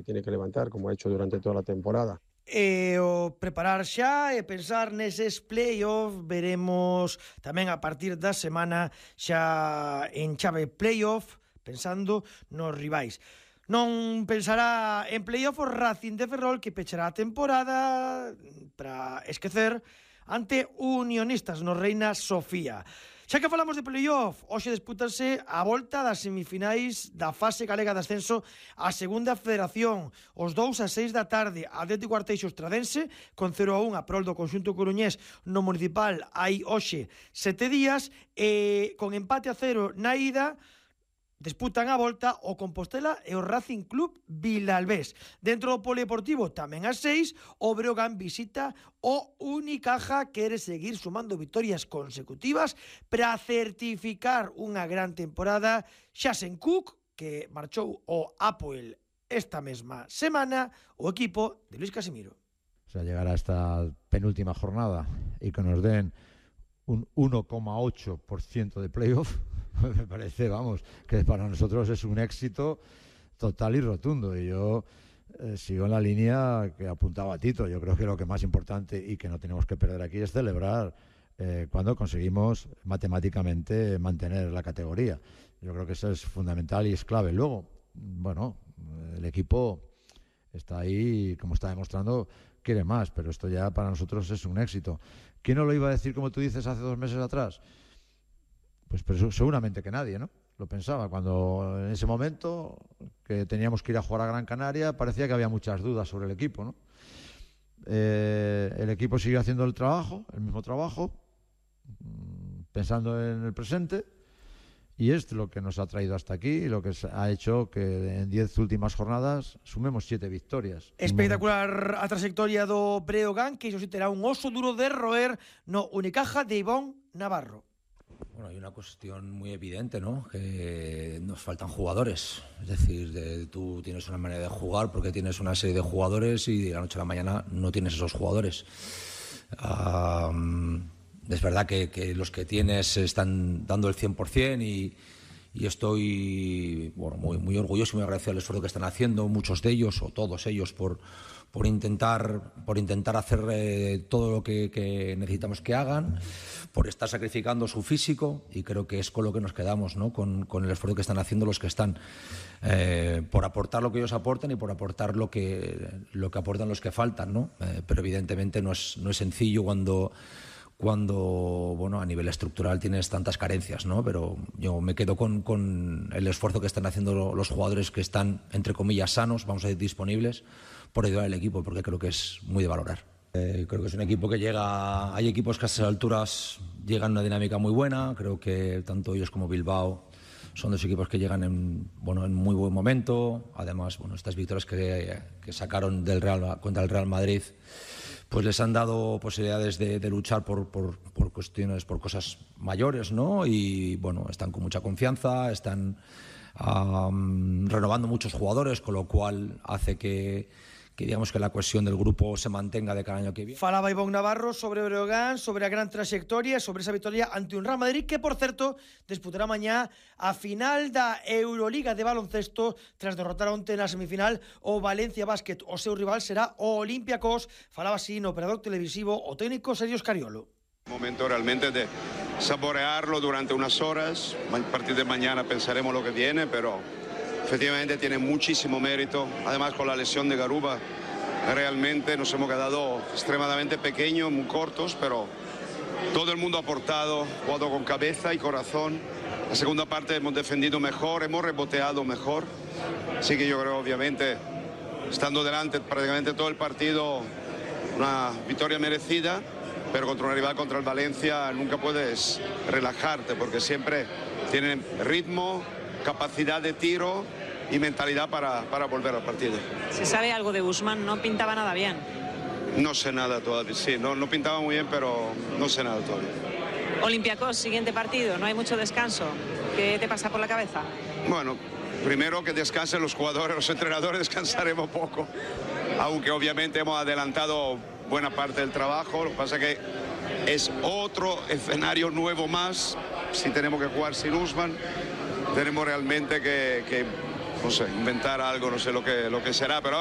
tiene que levantar, como ha hecho durante toda la temporada. E o preparar xa e pensar neses playoff, veremos tamén a partir da semana xa en chave playoff, pensando nos rivais. Non pensará en playoff o Racing de Ferrol, que pechará a temporada para esquecer ante Unionistas no Reina Sofía. Xa que falamos de playoff, hoxe dispútanse a volta das semifinais da fase galega de ascenso á segunda federación. Os 2:06 da tarde, Atlético Arteixo Estradense, con 0-1 a prol do conxunto coruñés no municipal hai hoxe 7 días, e con empate a 0 na ida, disputan a volta o Compostela e o Racing Club Vilalbés. Dentro do polideportivo, tamén ás 6, o Breogán visita o Unicaja, quere seguir sumando vitorias consecutivas para certificar unha gran temporada. Xasen Cook, que marchou o Apoel esta mesma semana, o equipo de Luis Casimiro. O sea, llegar a esta penúltima jornada y que nos den un 1,8% de playoff, me parece, vamos, que para nosotros es un éxito total y rotundo. Y yo sigo en la línea que apuntaba Tito. Yo creo que lo que más importante y que no tenemos que perder aquí es celebrar cuando conseguimos matemáticamente mantener la categoría. Yo creo que eso es fundamental y es clave. Luego, bueno, el equipo está ahí, como está demostrando, quiere más, pero esto ya para nosotros es un éxito. ¿Quién no lo iba a decir, como tú dices, hace 2 meses atrás? Pues pero seguramente que nadie, ¿no? Lo pensaba. Cuando en ese momento que teníamos que ir a jugar a Gran Canaria, parecía que había muchas dudas sobre el equipo, ¿no? El equipo sigue haciendo el trabajo, el mismo trabajo, pensando en el presente, y es lo que nos ha traído hasta aquí y lo que ha hecho que en 10 últimas jornadas sumemos 7 victorias. Espectacular a trayectoria do Breogán, que iso sí terá un oso duro de roer no Unicaja de Ivón Navarro. Bueno, hay una cuestión muy evidente, ¿no? Que nos faltan jugadores. Es decir, tú tienes una manera de jugar porque tienes una serie de jugadores y de la noche a la mañana no tienes esos jugadores. Es verdad que los que tienes están dando el 100% y estoy muy orgulloso y muy agradecido al esfuerzo que están haciendo muchos de ellos o todos ellos por intentar hacer todo lo que necesitamos que hagan, por estar sacrificando su físico, y creo que es con lo que nos quedamos, ¿no? Con el esfuerzo que están haciendo los que están, por aportar lo que ellos aportan y por aportar lo que aportan los que faltan, ¿no? Pero evidentemente no es sencillo cuando bueno, a nivel estructural tienes tantas carencias, ¿no? Pero yo me quedo con el esfuerzo que están haciendo los jugadores que están, entre comillas, sanos, vamos a decir, disponibles, por ayudar al equipo, porque creo que es muy de valorar. Creo que es un equipo que llega, hay equipos que a estas alturas llegan a una dinámica muy buena. Creo que tanto ellos como Bilbao son 2 equipos que llegan en muy buen momento. Además, bueno, estas victorias que sacaron contra el Real Madrid, pues les han dado posibilidades de luchar por cuestiones, por cosas mayores, ¿no? Y bueno, están con mucha confianza, están renovando muchos jugadores, con lo cual hace que digamos que la cohesión del grupo se mantenga de cada año que viene. Falaba Ivón Navarro sobre Breogán, sobre a gran trayectoria, sobre esa victoria ante un Real Madrid que, por certo, disputará mañá a final da Euroliga de baloncesto tras derrotar onte na semifinal o Valencia Basket. O seu rival será o Olympiacos. Falaba así no operador televisivo o técnico Sergio Scariolo. Momento realmente de saborearlo durante unas horas. A partir de mañana pensaremos lo que viene, pero efectivamente tiene muchísimo mérito. Además, con la lesión de Garuba, realmente nos hemos quedado extremadamente pequeños, muy cortos, pero todo el mundo ha aportado, jugado con cabeza y corazón. La segunda parte hemos defendido mejor, hemos reboteado mejor. Así que yo creo, obviamente, estando delante prácticamente todo el partido, una victoria merecida, pero contra una rival, contra el Valencia, nunca puedes relajarte, porque siempre tienen ritmo, capacidad de tiro y mentalidad para volver al partido. Se sabe algo de Guzmán, no pintaba nada bien. No sé nada todavía, sí, no pintaba muy bien, pero no sé nada todavía. Olympiacos, siguiente partido, no hay mucho descanso. ¿Qué te pasa por la cabeza? Bueno, primero que descansen los jugadores, los entrenadores descansaremos poco, aunque obviamente hemos adelantado buena parte del trabajo. Lo que pasa es que es otro escenario nuevo más. Si tenemos que jugar sin Usman, tenemos realmente que no sé, inventar algo, no sé lo que será, pero